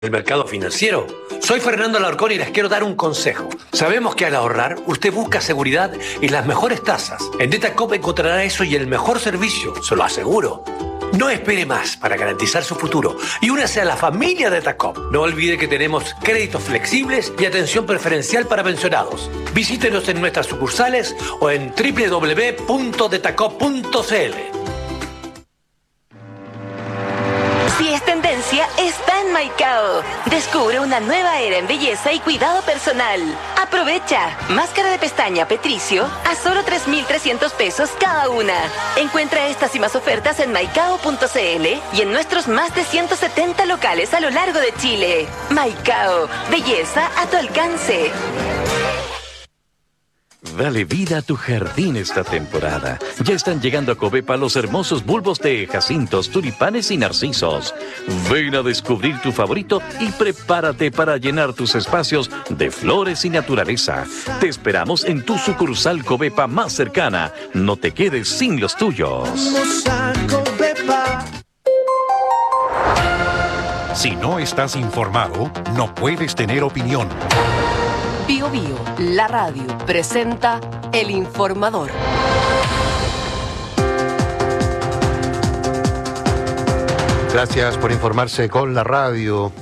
El mercado financiero. Soy Fernando Alarcón y les quiero dar un consejo. Sabemos que al ahorrar, usted busca seguridad y las mejores tasas. En Datacop encontrará eso y el mejor servicio, se lo aseguro. No espere más para garantizar su futuro y únase a la familia de Datacop. No olvide que tenemos créditos flexibles y atención preferencial para pensionados. Visítenos en nuestras sucursales o en www.datacop.cl. Si es tendencia, está en Maicao. Descubre una nueva era en belleza y cuidado personal. Aprovecha. Máscara de pestaña Petricio a solo 3.300 pesos cada una. Encuentra estas y más ofertas en maicao.cl y en nuestros más de 170 locales a lo largo de Chile. Maicao. Belleza a tu alcance. Dale vida a tu jardín esta temporada. Ya están llegando a Covepa los hermosos bulbos de jacintos, tulipanes y narcisos. Ven a descubrir tu favorito y prepárate para llenar tus espacios de flores y naturaleza. Te esperamos en tu sucursal Covepa más cercana. No te quedes sin los tuyos. Vamos a Covepa. Si no estás informado, no puedes tener opinión. Bio Bio, la radio, presenta El Informador. Gracias por informarse con la radio.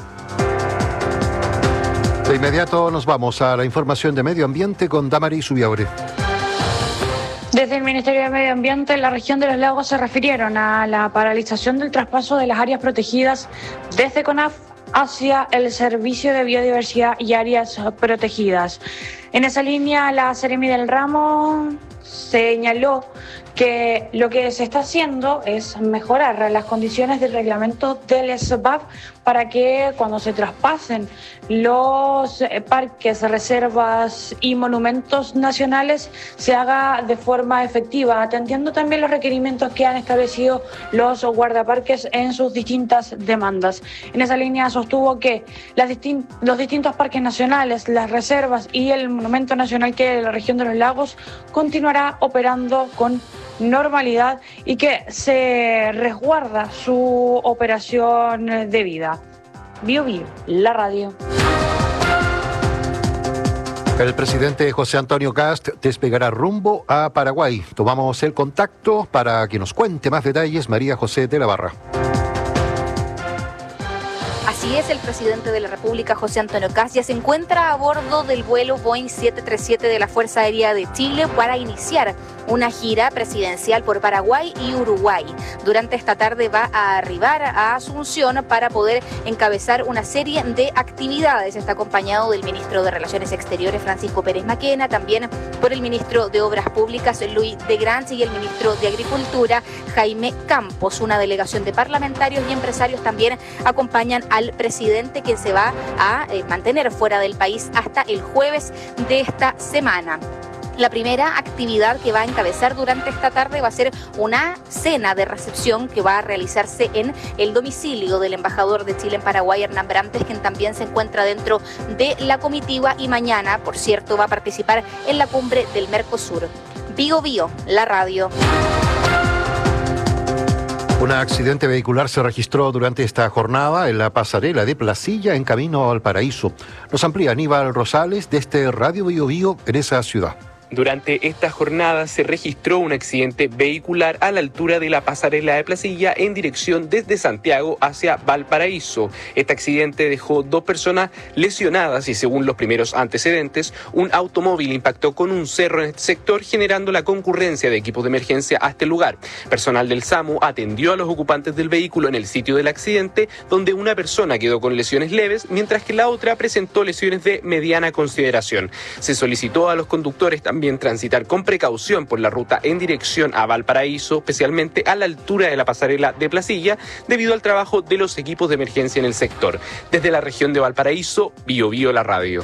De inmediato nos vamos a la información de medio ambiente con Damaris Subiaure. Desde el Ministerio de Medio Ambiente en la región de los lagos se refirieron a la paralización del traspaso de las áreas protegidas desde CONAF hacia el Servicio de Biodiversidad y Áreas Protegidas. En esa línea, la Seremi del Ramo señaló que lo que se está haciendo es mejorar las condiciones del reglamento del SBAF para que cuando se traspasen los parques, reservas y monumentos nacionales se haga de forma efectiva, atendiendo también los requerimientos que han establecido los guardaparques en sus distintas demandas. En esa línea sostuvo que los distintos parques nacionales, las reservas y el monumento nacional que es la región de los lagos continuará operando con normalidad y que se resguarda su operación debida. Bio Bio, la radio. El presidente José Antonio Kast despegará rumbo a Paraguay. Tomamos el contacto para que nos cuente más detalles María José de la Barra. Así es, el presidente de la República, José Antonio Kast, ya se encuentra a bordo del vuelo Boeing 737 de la Fuerza Aérea de Chile para iniciar una gira presidencial por Paraguay y Uruguay. Durante esta tarde va a arribar a Asunción para poder encabezar una serie de actividades. Está acompañado del ministro de Relaciones Exteriores, Francisco Pérez Maquena, también por el ministro de Obras Públicas, Luis de Grans, y el ministro de Agricultura, Jaime Campos. Una delegación de parlamentarios y empresarios también acompañan al presidente, quien se va a mantener fuera del país hasta el jueves de esta semana. La primera actividad que va a encabezar durante esta tarde va a ser una cena de recepción que va a realizarse en el domicilio del embajador de Chile en Paraguay, Hernán Brantes, quien también se encuentra dentro de la comitiva y mañana, por cierto, va a participar en la cumbre del Mercosur. Bio Bio, la radio. Un accidente vehicular se registró durante esta jornada en la pasarela de Placilla en camino a Valparaíso. Nos amplía Aníbal Rosales desde Radio Bio Bio en esa ciudad. Durante esta jornada se registró un accidente vehicular a la altura de la pasarela de Placilla en dirección desde Santiago hacia Valparaíso. Este accidente dejó 2 personas lesionadas y, según los primeros antecedentes, un automóvil impactó con un cerro en este sector, generando la concurrencia de equipos de emergencia a este lugar. Personal del SAMU atendió a los ocupantes del vehículo en el sitio del accidente, donde una persona quedó con lesiones leves, mientras que la otra presentó lesiones de mediana consideración. Se solicitó a los conductores también transitar con precaución por la ruta en dirección a Valparaíso, especialmente a la altura de la pasarela de Placilla, debido al trabajo de los equipos de emergencia en el sector. Desde la región de Valparaíso, Bio Bio, la radio.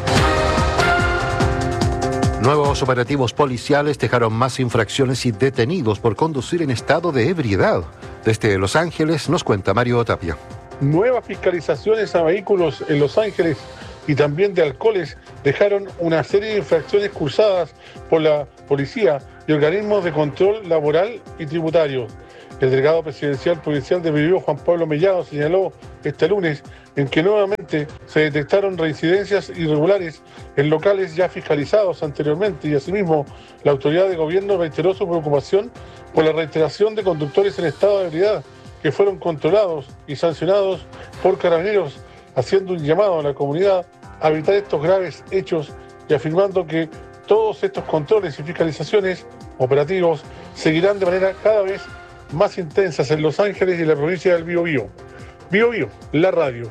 Nuevos operativos policiales dejaron más infracciones y detenidos por conducir en estado de ebriedad. Desde Los Ángeles nos cuenta Mario Tapia. Nuevas fiscalizaciones a vehículos en Los Ángeles y también de alcoholes dejaron una serie de infracciones cursadas por la policía y organismos de control laboral y tributario. El delegado presidencial provincial de Biobío, Juan Pablo Mellado, señaló este lunes en que nuevamente se detectaron reincidencias irregulares en locales ya fiscalizados anteriormente y asimismo la autoridad de gobierno reiteró su preocupación por la reiteración de conductores en estado de ebriedad que fueron controlados y sancionados por carabineros, haciendo un llamado a la comunidad a evitar estos graves hechos y afirmando que todos estos controles y fiscalizaciones operativos seguirán de manera cada vez más intensas en Los Ángeles y la provincia del Biobío. Biobío, la radio.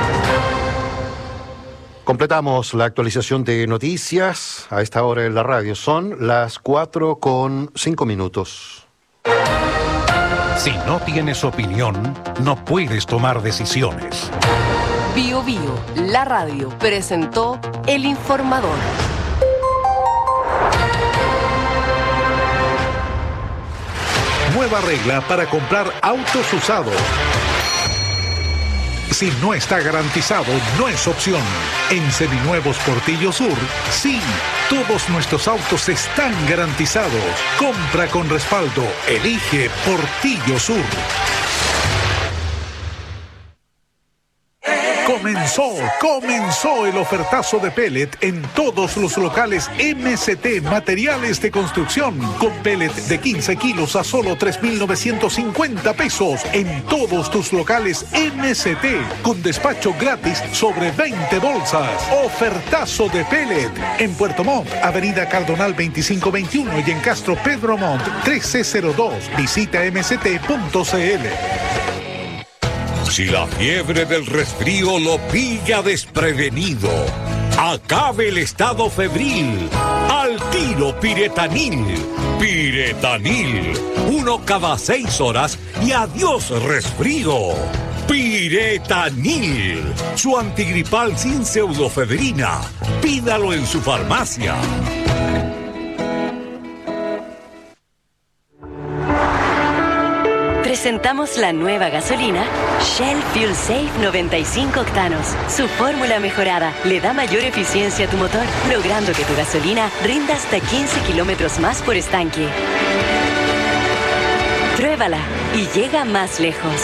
Completamos la actualización de noticias a esta hora en la radio. Son las 4:05. Si no tienes opinión, no puedes tomar decisiones. Bio Bio, la radio, presentó El Informador. Nueva regla para comprar autos usados. Si no está garantizado, no es opción. En Seminuevos Portillo Sur, sí, todos nuestros autos están garantizados. Compra con respaldo. Elige Portillo Sur. Comenzó el ofertazo de pellet en todos los locales MCT Materiales de Construcción, con pellet de 15 kilos a solo 3.950 pesos en todos tus locales MCT, con despacho gratis sobre 20 bolsas. Ofertazo de pellet en Puerto Montt, Avenida Cardonal 2521 y en Castro Pedro Montt 1302. Visita mct.cl. Si la fiebre del resfrío lo pilla desprevenido, acabe el estado febril. Al tiro Piretanil. Piretanil. 1 cada 6 horas y adiós resfrío. Piretanil. Su antigripal sin pseudofebrina. Pídalo en su farmacia. Presentamos la nueva gasolina Shell Fuel Safe 95 octanos. Su fórmula mejorada le da mayor eficiencia a tu motor, logrando que tu gasolina rinda hasta 15 kilómetros más por estanque. Pruébala y llega más lejos.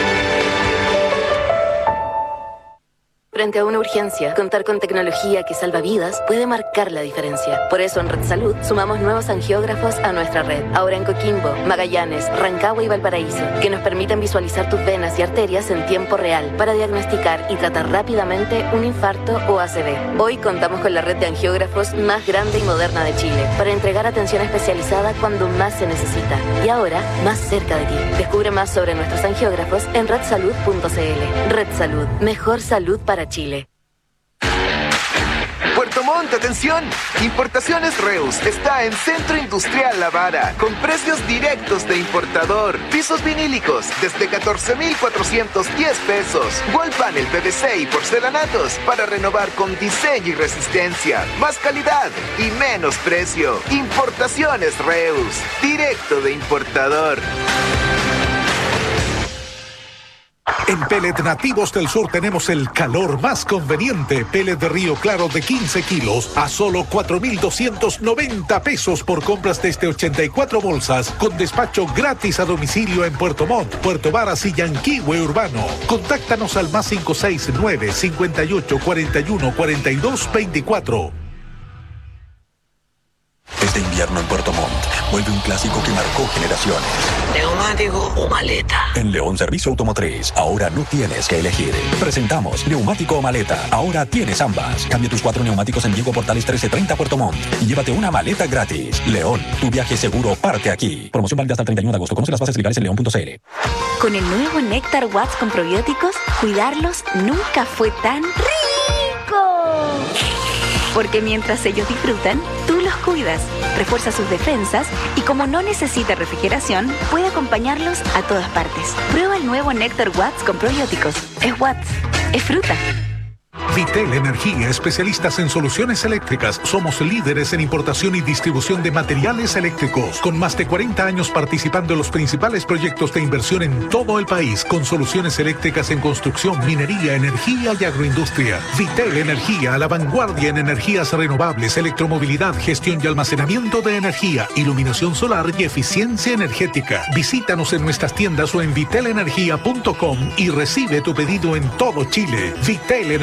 Frente a una urgencia, contar con tecnología que salva vidas puede marcar la diferencia. Por eso en Red Salud sumamos nuevos angiógrafos a nuestra red. Ahora en Coquimbo, Magallanes, Rancagua y Valparaíso, que nos permiten visualizar tus venas y arterias en tiempo real para diagnosticar y tratar rápidamente un infarto o ACV. Hoy contamos con la red de angiógrafos más grande y moderna de Chile para entregar atención especializada cuando más se necesita. Y ahora, más cerca de ti. Descubre más sobre nuestros angiógrafos en redsalud.cl. Red Salud. Mejor salud para Chile. Puerto Montt, atención. Importaciones Reus está en Centro Industrial La Vara, con precios directos de importador. Pisos vinílicos desde 14.410 pesos. Wall panel PVC y porcelanatos para renovar con diseño y resistencia. Más calidad y menos precio. Importaciones Reus, directo de importador. En Pellet Nativos del Sur tenemos el calor más conveniente. Pellet de Río Claro de 15 kilos a solo 4.290 pesos por compras desde 84 bolsas, con despacho gratis a domicilio en Puerto Montt, Puerto Varas y Yanquihue Urbano. Contáctanos al más 569 58 41 42 24. Este invierno en Puerto Montt vuelve un clásico que marcó generaciones. ¿Neumático o maleta? En León Servicio Automotriz, ahora no tienes que elegir. Presentamos neumático o maleta. Ahora tienes ambas. Cambia tus 4 neumáticos en Diego Portales 1330 Puerto Montt y llévate una maleta gratis. León, tu viaje seguro parte aquí. Promoción válida hasta el 31 de agosto. Conoce las bases legales en león.cl. Con el nuevo Néctar Watts con probióticos, cuidarlos nunca fue tan rico. Porque mientras ellos disfrutan, tú los cuidas, refuerza sus defensas y como no necesita refrigeración, puede acompañarlos a todas partes. Prueba el nuevo Néctar Watts con probióticos. Es Watts, es fruta. Vitel Energía, especialistas en soluciones eléctricas. Somos líderes en importación y distribución de materiales eléctricos, con más de 40 años participando en los principales proyectos de inversión en todo el país, con soluciones eléctricas en construcción, minería, energía y agroindustria. Vitel Energía, a la vanguardia en energías renovables, electromovilidad, gestión y almacenamiento de energía, iluminación solar y eficiencia energética. Visítanos en nuestras tiendas o en vitelenergia.com y recibe tu pedido en todo Chile. Vitel